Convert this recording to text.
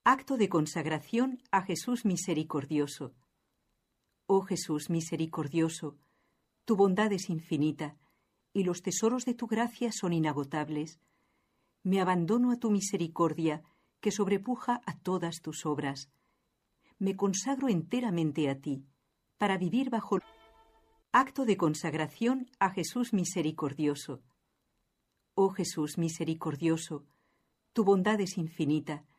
Acto de consagración a Jesús misericordioso. Oh Jesús misericordioso, tu bondad es infinita y los tesoros de tu gracia son inagotables. Me abandono a tu misericordia, que sobrepuja a todas tus obras. Me consagro enteramente a ti, para vivir bajo acto de consagración a Jesús misericordioso. Oh Jesús misericordioso, tu bondad es infinita